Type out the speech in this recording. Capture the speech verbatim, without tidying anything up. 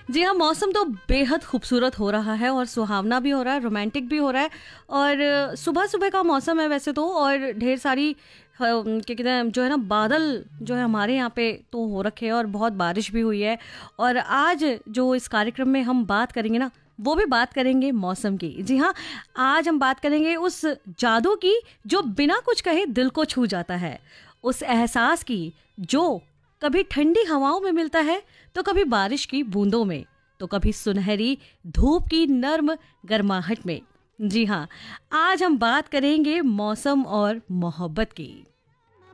जी हाँ, मौसम तो बेहद खूबसूरत हो रहा है और सुहावना भी हो रहा है, रोमांटिक भी हो रहा है। और सुबह-सुबह का मौसम है वैसे तो, और ढेर सारी ह क्या कहते हैं जो है ना, बादल जो है हमारे यहाँ पे तो हो रखे हैं और बहुत बारिश भी हुई है। और आज जो इस कार्यक्रम में हम बात करेंगे ना, वो भी बात करेंगे मौसम की। जी हाँ, आज हम बात करेंगे उस जादू की जो बिना कुछ कहे दिल को छू जाता है। उस एहसास की जो कभी ठंडी हवाओं में मिलता है, तो कभी बारिश की बूंदों में, तो कभी सुनहरी धूप की नर्म गर्माहट में। जी हाँ, आज हम बात करेंगे मौसम और मोहब्बत की।